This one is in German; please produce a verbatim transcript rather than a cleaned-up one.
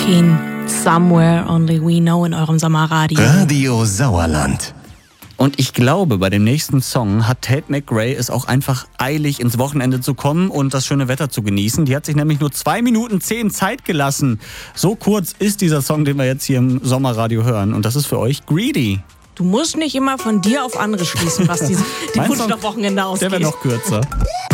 Keen, Somewhere Only We Know in eurem Sommerradio. Radio Sauerland. Und ich glaube, bei dem nächsten Song hat Tate McRae es auch einfach eilig, ins Wochenende zu kommen und das schöne Wetter zu genießen. Die hat sich nämlich nur zwei Minuten zehn Zeit gelassen. So kurz ist dieser Song, den wir jetzt hier im Sommerradio hören. Und das ist für euch Greedy. Du musst nicht immer von dir auf andere schließen, was die, die Wunsch nach Wochenende ausgeht. Der wäre noch kürzer.